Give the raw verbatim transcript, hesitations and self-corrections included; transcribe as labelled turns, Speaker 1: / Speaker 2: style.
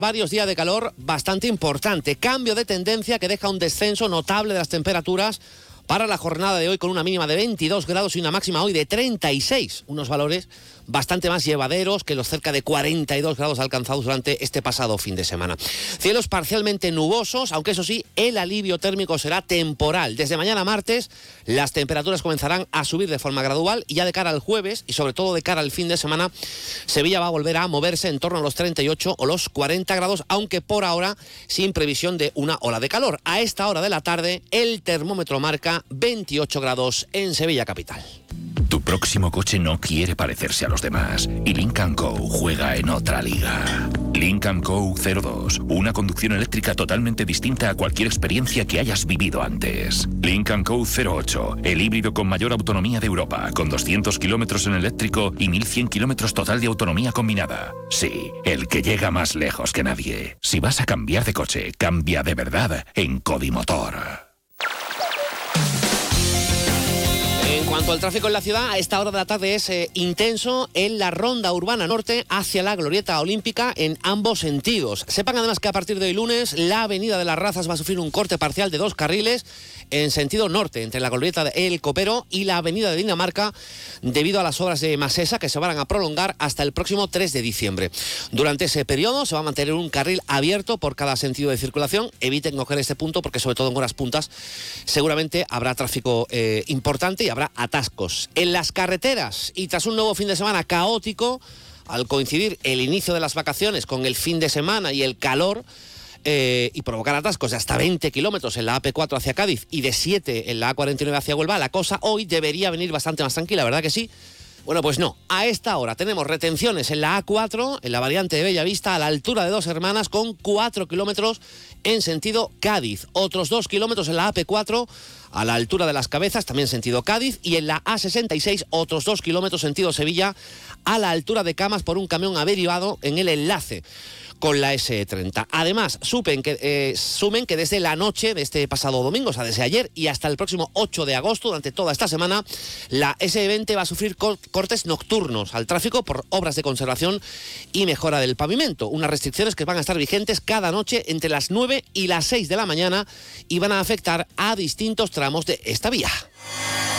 Speaker 1: Varios días de calor bastante importante. Cambio de tendencia que deja un descenso notable de las temperaturas para la jornada de hoy, con una mínima de veintidós grados y una máxima hoy de treinta y seis. Unos valores bastante más llevaderos que los cerca de cuarenta y dos grados alcanzados durante este pasado fin de semana. Cielos parcialmente nubosos, aunque eso sí, el alivio térmico será temporal. Desde mañana martes, las temperaturas comenzarán a subir de forma gradual y ya de cara al jueves y sobre todo de cara al fin de semana, Sevilla va a volver a moverse en torno a los treinta y ocho o los cuarenta grados, aunque por ahora sin previsión de una ola de calor. A esta hora de la tarde, el termómetro marca veintiocho grados en Sevilla capital.
Speaker 2: Tu próximo coche no quiere parecerse a los demás y Lynk and Co juega en otra liga. Lynk and Co cero dos, una conducción eléctrica totalmente distinta a cualquier experiencia que hayas vivido antes. Lynk and Co cero ocho, el híbrido con mayor autonomía de Europa, con doscientos kilómetros en eléctrico y mil cien kilómetros total de autonomía combinada. Sí, el que llega más lejos que nadie. Si vas a cambiar de coche, cambia de verdad en Codimotor.
Speaker 1: En cuanto al tráfico en la ciudad, a esta hora de la tarde es eh, intenso en la ronda urbana norte hacia la Glorieta Olímpica en ambos sentidos. Sepan además que a partir de hoy lunes la avenida de las Razas va a sufrir un corte parcial de dos carriles en sentido norte, entre la Glorieta de El Copero y la avenida de Dinamarca, debido a las obras de Masesa que se van a prolongar hasta el próximo tres de diciembre. Durante ese periodo se va a mantener un carril abierto por cada sentido de circulación. Eviten coger este punto porque sobre todo en horas puntas seguramente habrá tráfico eh, importante y habrá atascos. En las carreteras y tras un nuevo fin de semana caótico, al coincidir el inicio de las vacaciones con el fin de semana y el calor, Eh, y provocar atascos de hasta veinte kilómetros en la A P cuatro hacia Cádiz y de siete en la A cuarenta y nueve hacia Huelva, la cosa hoy debería venir bastante más tranquila, ¿verdad que sí? Bueno, pues no. A esta hora tenemos retenciones en la A cuatro, en la variante de Bellavista, a la altura de Dos Hermanas, con cuatro kilómetros en sentido Cádiz. Otros dos kilómetros en la A P cuatro, a la altura de Las Cabezas, también sentido Cádiz. Y en la A sesenta y seis, otros dos kilómetros sentido Sevilla, a la altura de Camas, por un camión averiado en el enlace con la ese treinta. Además, supen que, eh, sumen que desde la noche de este pasado domingo, o sea, desde ayer y hasta el próximo ocho de agosto, durante toda esta semana, la ese veinte va a sufrir cortes nocturnos al tráfico por obras de conservación y mejora del pavimento. Unas restricciones que van a estar vigentes cada noche entre las nueve y las seis de la mañana y van a afectar a distintos tramos de esta vía.